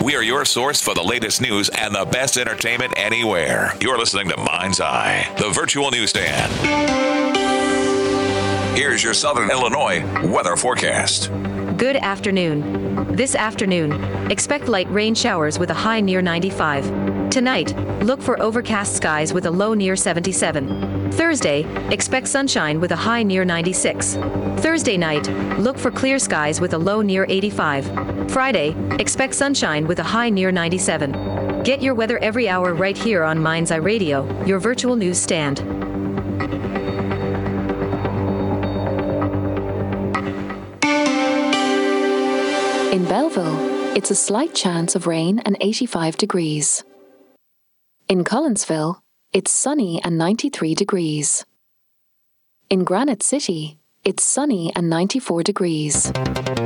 We are your source for the latest news and the best entertainment anywhere. You're listening to Mind's Eye, the virtual newsstand. Here's your Southern Illinois weather forecast. Good afternoon. This afternoon, expect light rain showers with a high near 95. Tonight, look for overcast skies with a low near 77. Thursday, expect sunshine with a high near 96. Thursday night, look for clear skies with a low near 85. Friday, expect sunshine with a high near 97. Get your weather every hour right here on Mind's Eye Radio, your virtual news stand. In Belleville, it's a slight chance of rain and 85 degrees. In Collinsville, it's sunny and 93 degrees. In Granite City, it's sunny and 94 degrees.